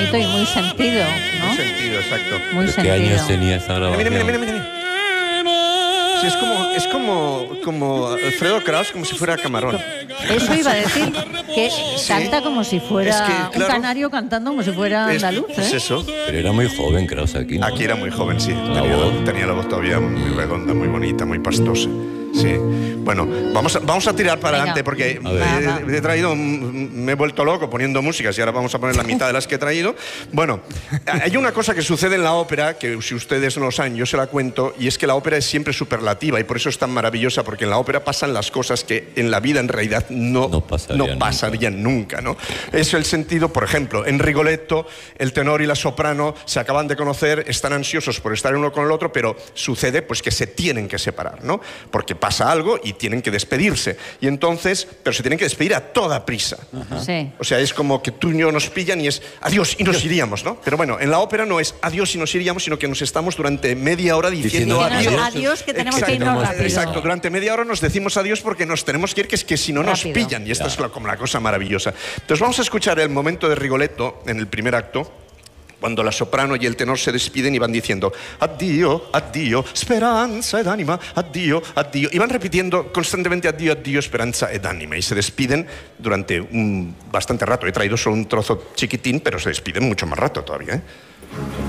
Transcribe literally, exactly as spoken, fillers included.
bonito y muy sentido, ¿no? Muy sentido, exacto. Muy ¿Qué sentido. años tenía esta grabación? Mira, mira, mira, mira, mira. Sí, es como, es como, como Alfredo Kraus, como si fuera Camarón. Eso iba a decir, que Sí. canta como si fuera Es que, un claro, canario cantando como si fuera Es, andaluz, es ¿eh? eso. Pero era muy joven, Kraus, aquí, ¿no? Aquí era muy joven, sí. La Tenía, voz. tenía la voz todavía muy redonda, muy bonita, muy pastosa. Sí. Bueno, vamos a, vamos a tirar para Venga. adelante porque A ver. he, Va, va. he traído, me he vuelto loco poniendo músicas y ahora vamos a poner la mitad de las que he traído. Bueno, hay una cosa que sucede en la ópera que si ustedes no lo saben, yo se la cuento, y es que la ópera es siempre superlativa y por eso es tan maravillosa, porque en la ópera pasan las cosas que en la vida en realidad no, No pasarían no pasarían nunca, ¿no? Es el sentido, por ejemplo, en Rigoletto el tenor y la soprano se acaban de conocer, están ansiosos por estar uno con el otro, pero sucede pues que se tienen que separar, ¿no? Porque pasa algo y tienen que despedirse. Y entonces, pero se tienen que despedir a toda prisa. Sí. O sea, es como que tú y yo nos pillan y es adiós y nos iríamos, ¿no? Pero bueno, en la ópera no es adiós y nos iríamos, sino que nos estamos durante media hora diciendo, Diciendo adiós. adiós. Adiós, que tenemos que irnos Exacto, rápido. Exacto, durante media hora nos decimos adiós porque nos tenemos que ir, que es que si no nos Rápido. pillan. Y esta es la- como la cosa maravillosa. Entonces vamos a escuchar el momento de Rigoletto en el primer acto, cuando la soprano y el tenor se despiden y van diciendo addio, addio, speranza ed anima, addio, addio. Y van repitiendo constantemente addio, addio, speranza ed anima. Y se despiden durante un bastante rato. He traído solo un trozo chiquitín, pero se despiden mucho más rato todavía, ¿eh?